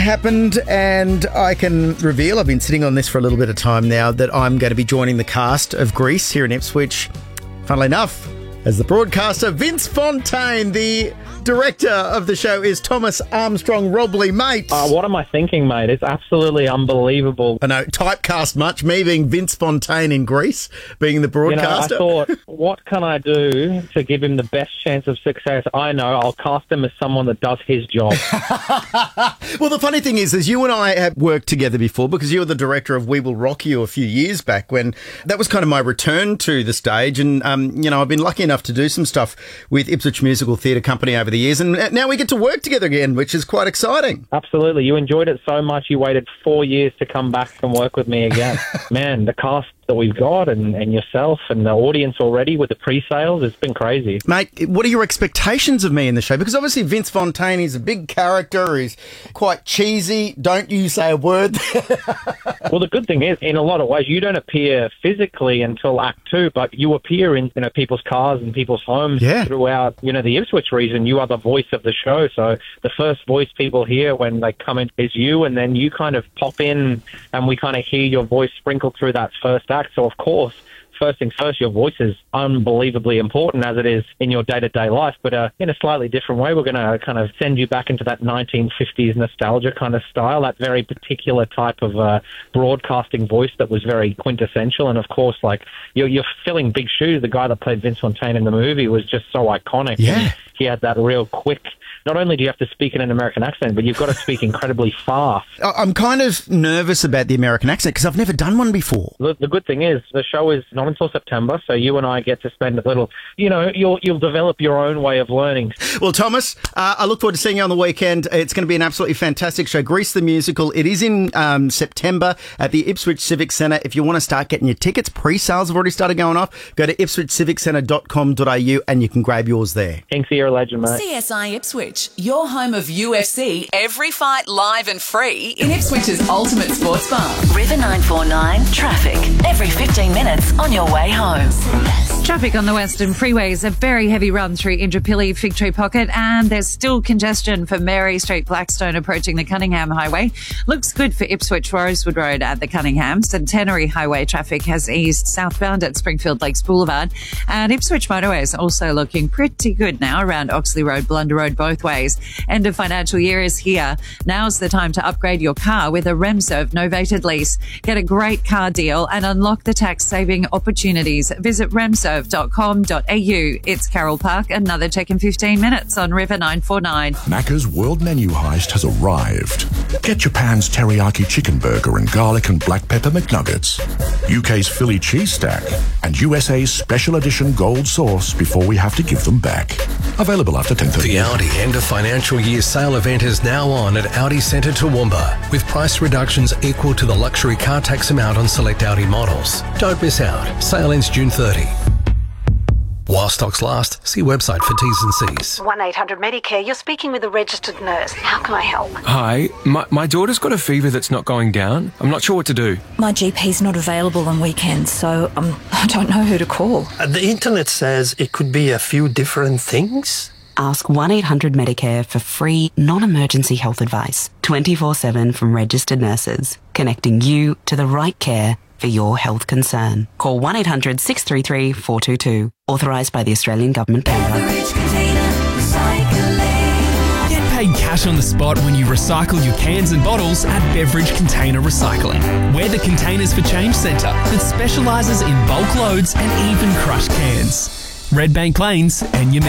happened, and I can reveal I've been sitting on this for a little bit of time now that I'm going to be joining the cast of Grease here in Ipswich, funnily enough, as the broadcaster. Vince Fontaine, the director of the show, is Thomas Armstrong-Robley, mate. What am I thinking, mate? It's absolutely unbelievable. I know, typecast much, me being Vince Fontaine in Grease, being the broadcaster. I thought, what can I do to give him the best chance of success? I know, I'll cast him as someone that does his job. Well, the funny thing is you and I have worked together before because you were the director of We Will Rock You a few years back when that was kind of my return to the stage. And, I've been lucky enough to do some stuff with Ipswich Musical Theatre Company over the years. And now we get to work together again, which is quite exciting. Absolutely. You enjoyed it so much you waited 4 years to come back and work with me again. Man, the cast that we've got and yourself and the audience already with the pre-sales, it's been crazy. Mate, what are your expectations of me in the show? Because obviously Vince Fontaine is a big character, he's quite cheesy. Don't you say a word. Well, the good thing is, in a lot of ways, you don't appear physically until Act 2, but you appear in people's cars and people's homes throughout the Ipswich region. You are the voice of the show. So the first voice people hear when they come in is you, and then you kind of pop in and we kind of hear your voice sprinkled through that first act. So, of course, first things first, your voice is unbelievably important as it is in your day-to-day life, but in a slightly different way. We're going to kind of send you back into that 1950s nostalgia kind of style, that very particular type of broadcasting voice that was very quintessential. And, of course, like, you're filling big shoes. The guy that played Vince Fontaine in the movie was just so iconic. Yeah. He had that real quick... Not only do you have to speak in an American accent, but you've got to speak incredibly fast. I'm kind of nervous about the American accent because I've never done one before. The good thing is the show is not until September, so you and I get to spend a little, you'll develop your own way of learning. Well, Thomas, I look forward to seeing you on the weekend. It's going to be an absolutely fantastic show. Grease the Musical. It is in September at the Ipswich Civic Centre. If you want to start getting your tickets, pre-sales have already started going off. Go to ipswichciviccentre.com.au and you can grab yours there. Thanks, you're a legend, mate. CSI Ipswich, your home of UFC, every fight live and free in Ipswich's ultimate sports bar. River 949 traffic every 15 minutes on your way home. Traffic on the Western Freeways, a very heavy run through Indooroopilly, Fig Tree Pocket, and there's still congestion for Mary Street, Blackstone approaching the Cunningham Highway. Looks good for Ipswich Rosewood Road at the Cunningham. Centenary Highway traffic has eased southbound at Springfield Lakes Boulevard, and Ipswich motorways also looking pretty good now around Oxley Road, Blunder Road both ways. End of financial year is here. Now's the time to upgrade your car with a RemServe novated lease. Get a great car deal and unlock the tax-saving opportunities. Visit remserve.com.au. It's Carroll Park, another check in 15 minutes on River 949. Macca's World Menu Heist has arrived. Get Japan's teriyaki chicken burger and garlic and black pepper McNuggets, UK's Philly cheese stack, and USA's special edition gold sauce before we have to give them back. Available after 10:30. The Audi end of financial year sale event is now on at Audi Centre Toowoomba, with price reductions equal to the luxury car tax amount on select Audi models. Don't miss out. Sale ends June 30. While stocks last, see website for T's and C's. 1-800-MEDICARE. You're speaking with a registered nurse. How can I help? Hi, my daughter's got a fever that's not going down. I'm not sure what to do. My GP's not available on weekends, so I don't know who to call. The internet says it could be a few different things. Ask 1-800-MEDICARE for free, non-emergency health advice. 24/7 from registered nurses, connecting you to the right care for your health concern. Call 1-800-633-422. Authorised by the Australian Government. Get paid cash on the spot when you recycle your cans and bottles at Beverage Container Recycling. We're the Containers for Change Centre that specialises in bulk loads and even crushed cans. Red Bank Lanes and your